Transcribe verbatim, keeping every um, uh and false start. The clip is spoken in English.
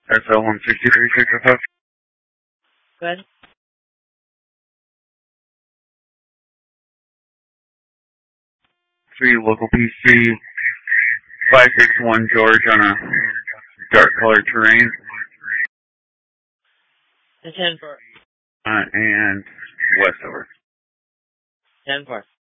S L one sixty-three six oh five. Good. Three local P C, five six one George on a dark colored terrain. And ten four. Uh, and Westover. ten four.